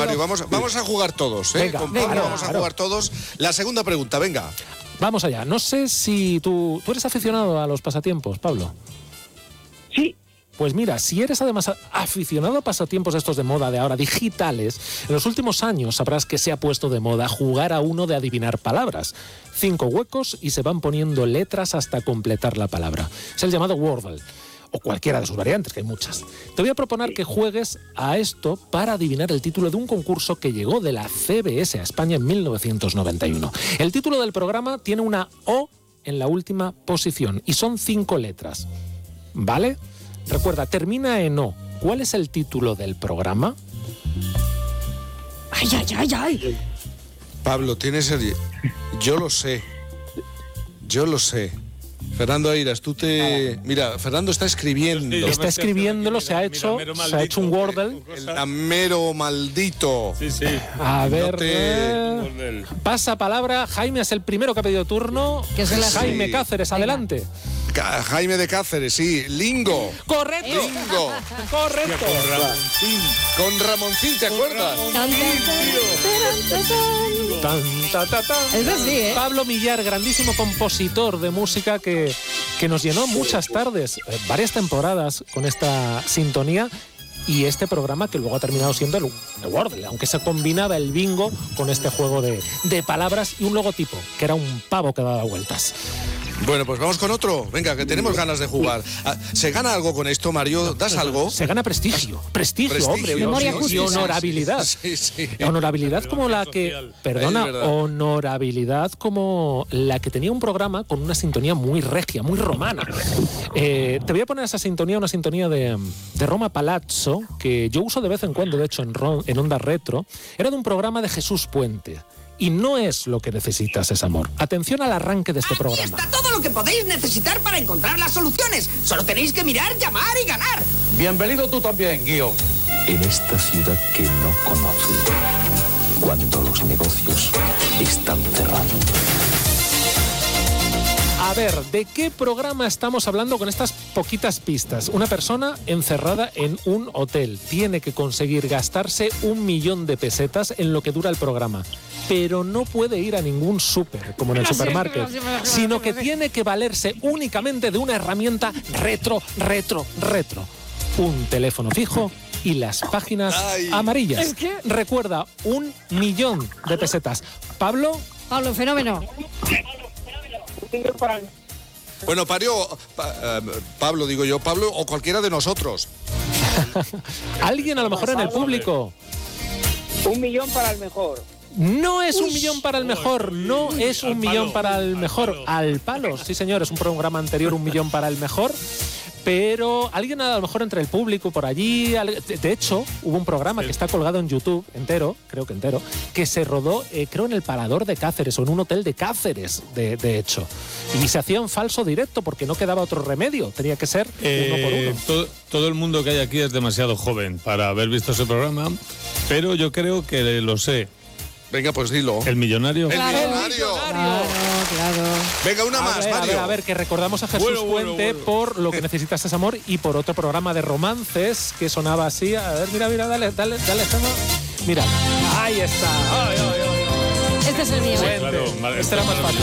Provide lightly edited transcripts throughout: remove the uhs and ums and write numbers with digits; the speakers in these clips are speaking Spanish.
Mario, vamos a jugar todos, ¿eh? Venga, Con Pablo venga, vamos a jugar todos. La segunda pregunta, venga. Vamos allá. No sé si tú eres aficionado a los pasatiempos, Pablo. Sí. Pues mira, si eres además aficionado a pasatiempos estos de moda de ahora, digitales, en los últimos años sabrás que se ha puesto de moda jugar a uno de adivinar palabras. 5 huecos y se van poniendo letras hasta completar la palabra. Es el llamado Wordle, o cualquiera de sus variantes, que hay muchas. Te voy a proponer que juegues a esto para adivinar el título de un concurso que llegó de la CBS a España en 1991. El título del programa tiene una O en la última posición y son 5 letras. ¿Vale? Recuerda, termina en O. ¿Cuál es el título del programa? ¡Ay, ay, ay, ay! Pablo, tienes el... Yo lo sé. Fernando Airas, tú te... Mira, Fernando está escribiendo. Está escribiéndolo, se ha hecho un Wordle. El damero maldito. Sí. A ver... Pasa palabra. Jaime es el primero que ha pedido turno. Jaime Cáceres, adelante. Jaime de Cáceres, sí. Lingo. ¡Correcto! Lingo. ¡Correcto! Con Ramoncín, ¿te acuerdas? Es así, ¿eh? Pablo Millar, grandísimo compositor de música que nos llenó muchas tardes, varias temporadas con esta sintonía. Y este programa que luego ha terminado siendo el Wordle, aunque se combinaba el bingo con este juego de palabras y un logotipo, que era un pavo que daba vueltas. Bueno, pues vamos con otro. Venga, que tenemos ganas de jugar. ¿Se gana algo con esto, Mario? ¿Das algo? Se gana prestigio. Prestigio, hombre. Memoria Y honorabilidad. Sí. Honorabilidad como la que... Perdona, honorabilidad como la que tenía un programa con una sintonía muy regia, muy romana. Te voy a poner esa sintonía, una sintonía de Roma Palazzo, que yo uso de vez en cuando, de hecho, en Onda Retro. Era de un programa de Jesús Puente. Y no es lo que necesitas, es amor. Atención al arranque de este programa. Aquí está todo lo que podéis necesitar para encontrar las soluciones. Solo tenéis que mirar, llamar y ganar. Bienvenido tú también, Guío. En esta ciudad que no conoce, cuando los negocios están cerrando. A ver, ¿de qué programa estamos hablando con estas poquitas pistas? Una persona encerrada en un hotel tiene que conseguir gastarse 1 millón de pesetas en lo que dura el programa, pero no puede ir a ningún súper, como en el supermarket, sino que tiene que valerse únicamente de una herramienta retro. Un teléfono fijo y las páginas amarillas. ¿Es qué? Recuerda, 1 millón de pesetas. ¿Pablo? Pablo, fenómeno. Bueno, Pablo, digo yo, Pablo o cualquiera de nosotros. Alguien a lo mejor en el público. 1 millón para el mejor. No es 1 millón para el mejor, no es 1 millón para el mejor. Al palo, sí señor, es un programa anterior, 1 millón para el mejor. Pero alguien a lo mejor entre el público por allí... De hecho, hubo un programa que está colgado en YouTube, creo que entero, que se rodó, creo, en el Parador de Cáceres o en un hotel de Cáceres, de hecho. Y se hacía un falso directo porque no quedaba otro remedio, tenía que ser uno por uno. Todo el mundo que hay aquí es demasiado joven para haber visto ese programa, pero yo creo que lo sé. Venga, pues dilo. ¿El millonario? ¡El millonario! Claro. Venga, una más, Mario. A ver, que recordamos a Jesús Puente por Lo que necesitas es amor y por otro programa de romances que sonaba así. A ver, mira, dale, Gemma. Mira, ahí está. Ay. Este es el mío. Claro, Este era más fácil.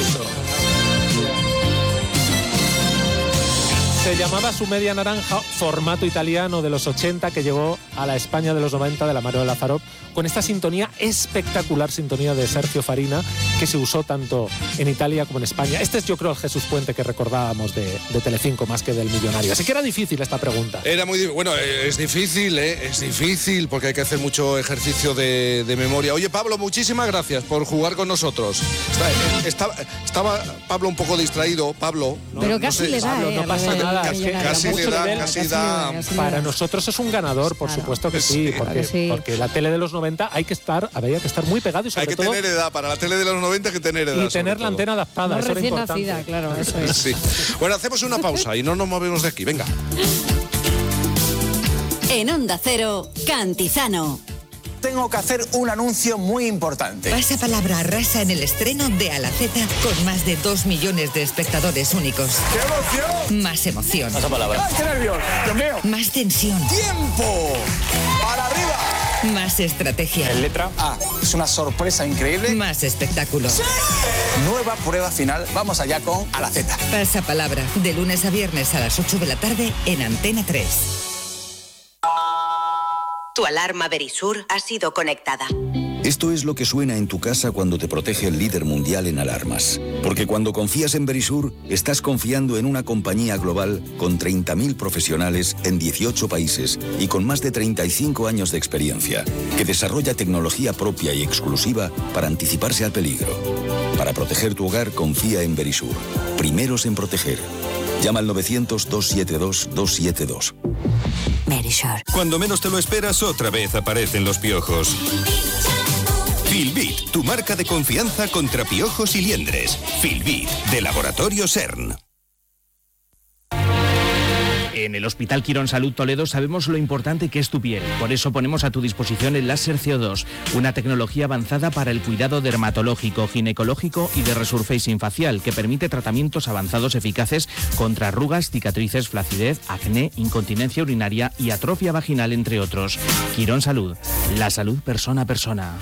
Se llamaba Su media naranja, formato italiano de los 80 que llegó a la España de los 90 de la mano de Lazzarov, con esta sintonía espectacular, sintonía de Sergio Farina, que se usó tanto en Italia como en España. Este es, yo creo, el Jesús Puente que recordábamos de Telecinco más que del millonario. Así que era difícil esta pregunta. Era muy bueno, es difícil porque hay que hacer mucho ejercicio de memoria. Oye, Pablo, muchísimas gracias por jugar con nosotros. Estaba Pablo un poco distraído, Pablo. Pero casi le da, Pablo, no pasa nada. Casi le da. Para nosotros es un ganador, por supuesto que sí, porque la tele de los 90 había que estar muy pegado y sobre hay que todo, tener edad, para la tele de los 90 hay que tener edad. Y tener la antena adaptada, No eso era recién importante. nacida, claro, eso es. Sí. Bueno, hacemos una pausa y no nos movemos de aquí, venga. En Onda Cero, Cantizano. Tengo que hacer un anuncio muy importante. Pasa palabra arrasa en el estreno de A la Z con más de 2 millones de espectadores únicos. ¡Qué emoción! Más emoción. Pasa palabra. ¡Ay, qué nervios! ¡Dios mío! Más tensión. ¡Tiempo! ¡Para arriba! Más estrategia. En letra A. Es una sorpresa increíble. Más espectáculo. ¡Sí! Nueva prueba final. Vamos allá con A la Z. Pasapalabra. De lunes a viernes a las 8 de la tarde en Antena 3. Tu alarma Verisur ha sido conectada. Esto es lo que suena en tu casa cuando te protege el líder mundial en alarmas. Porque cuando confías en Verisur, estás confiando en una compañía global con 30.000 profesionales en 18 países y con más de 35 años de experiencia, que desarrolla tecnología propia y exclusiva para anticiparse al peligro. Para proteger tu hogar, confía en Verisur. Primeros en proteger. Llama al 900-272-272. Verisur. Cuando menos te lo esperas, otra vez aparecen los piojos. Filbit, tu marca de confianza contra piojos y liendres. Filbit, de Laboratorio CERN. En el Hospital Quirón Salud Toledo sabemos lo importante que es tu piel. Por eso ponemos a tu disposición el láser CO2, una tecnología avanzada para el cuidado dermatológico, ginecológico y de resurfacing facial que permite tratamientos avanzados eficaces contra arrugas, cicatrices, flacidez, acné, incontinencia urinaria y atrofia vaginal, entre otros. Quirón Salud, la salud persona a persona.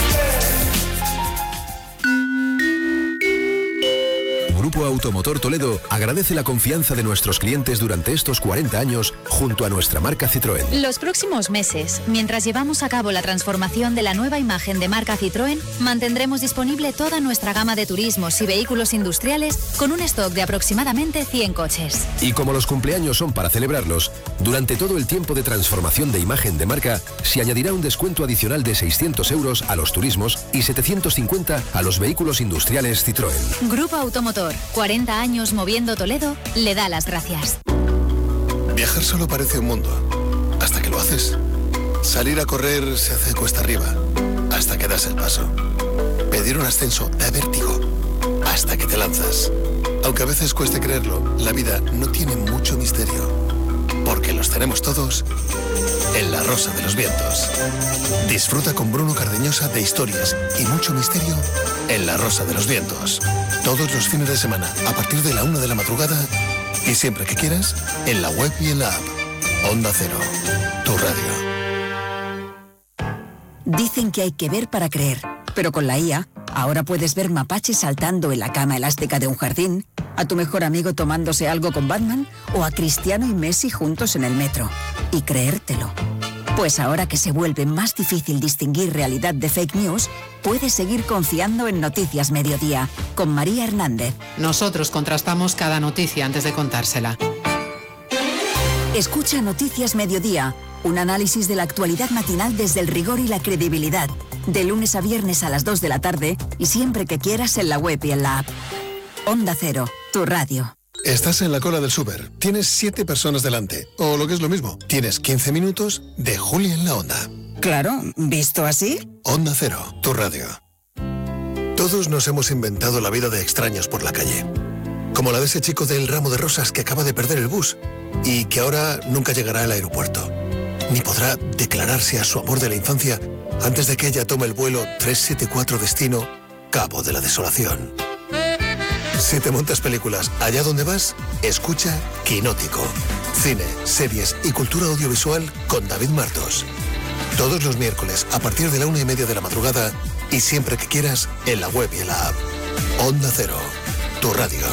Grupo Automotor Toledo agradece la confianza de nuestros clientes durante estos 40 años junto a nuestra marca Citroën. Los próximos meses, mientras llevamos a cabo la transformación de la nueva imagen de marca Citroën, mantendremos disponible toda nuestra gama de turismos y vehículos industriales con un stock de aproximadamente 100 coches. Y como los cumpleaños son para celebrarlos, durante todo el tiempo de transformación de imagen de marca se añadirá un descuento adicional de 600 euros a los turismos y 750 a los vehículos industriales Citroën. Grupo Automotor, 40 años moviendo Toledo, le da las gracias. Viajar solo parece un mundo, hasta que lo haces. Salir a correr se hace cuesta arriba, hasta que das el paso. Pedir un ascenso da vértigo, hasta que te lanzas. Aunque a veces cueste creerlo, la vida no tiene mucho misterio, porque los tenemos todos en La Rosa de los Vientos. Disfruta con Bruno Cardeñosa de historias y mucho misterio en La Rosa de los Vientos. Todos los fines de semana, a partir de la 1 de la madrugada y siempre que quieras, en la web y en la app. Onda Cero, tu radio. Dicen que hay que ver para creer, pero con la IA, ahora puedes ver mapaches saltando en la cama elástica de un jardín, a tu mejor amigo tomándose algo con Batman o a Cristiano y Messi juntos en el metro. Y creértelo. Pues ahora que se vuelve más difícil distinguir realidad de fake news, puedes seguir confiando en Noticias Mediodía, con María Hernández. Nosotros contrastamos cada noticia antes de contársela. Escucha Noticias Mediodía, un análisis de la actualidad matinal desde el rigor y la credibilidad, de lunes a viernes a las 2 de la tarde y siempre que quieras en la web y en la app. Onda Cero, tu radio. Estás en la cola del súper, tienes 7 personas delante, o lo que es lo mismo, tienes 15 minutos de Julia en la Onda. Claro, ¿visto así? Onda Cero, tu radio. Todos nos hemos inventado la vida de extraños por la calle. Como la de ese chico del ramo de rosas que acaba de perder el bus y que ahora nunca llegará al aeropuerto. Ni podrá declararse a su amor de la infancia antes de que ella tome el vuelo 374 destino Cabo de la Desolación. Si te montas películas allá donde vas, escucha Quinótico. Cine, series y cultura audiovisual con David Martos. Todos los miércoles a partir de la 1:30 de la madrugada y siempre que quieras en la web y en la app. Onda Cero, tu radio.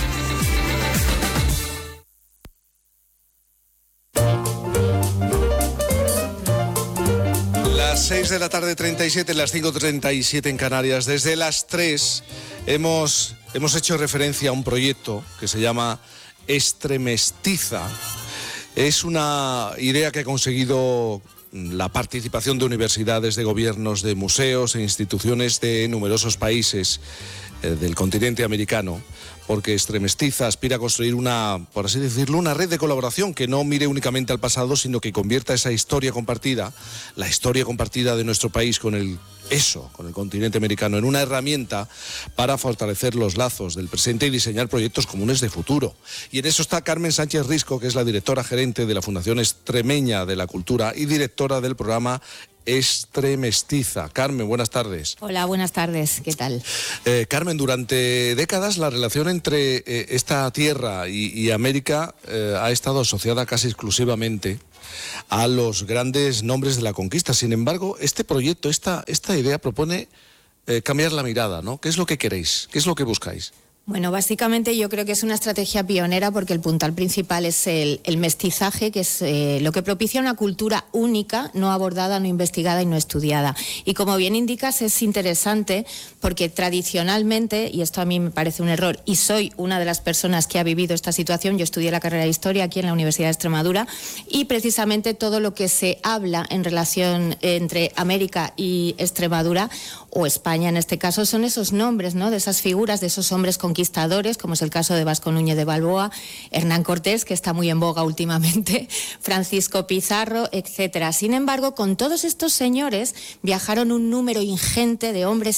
Las 6 de la tarde 37, las 5:37 en Canarias. Desde las 3 hemos hecho referencia a un proyecto que se llama Estremestiza. Es una idea que ha conseguido la participación de universidades, de gobiernos, de museos e instituciones de numerosos países del continente americano, porque Estremestiza aspira a construir una, por así decirlo, una red de colaboración que no mire únicamente al pasado, sino que convierta esa historia compartida, la historia compartida de nuestro país con el continente americano, en una herramienta para fortalecer los lazos del presente y diseñar proyectos comunes de futuro. Y en eso está Carmen Sánchez Risco, que es la directora gerente de la Fundación Extremeña de la Cultura y directora del programa Estremestiza. Carmen, buenas tardes. Hola, buenas tardes. ¿Qué tal? Carmen, durante décadas la relación entre esta tierra y América ha estado asociada casi exclusivamente a los grandes nombres de la conquista. Sin embargo, este proyecto, esta idea propone cambiar la mirada, ¿no? ¿Qué es lo que queréis? ¿Qué es lo que buscáis? Bueno, básicamente yo creo que es una estrategia pionera porque el puntal principal es el mestizaje, que es lo que propicia una cultura única, no abordada, no investigada y no estudiada. Y como bien indicas, es interesante porque tradicionalmente, y esto a mí me parece un error, y soy una de las personas que ha vivido esta situación, yo estudié la carrera de Historia aquí en la Universidad de Extremadura, y precisamente todo lo que se habla en relación entre América y Extremadura, o España en este caso, son esos nombres, ¿no?, de esas figuras, de esos hombres conquistadores, como es el caso de Vasco Núñez de Balboa, Hernán Cortés, que está muy en boga últimamente, Francisco Pizarro, etcétera. Sin embargo, con todos estos señores viajaron un número ingente de hombres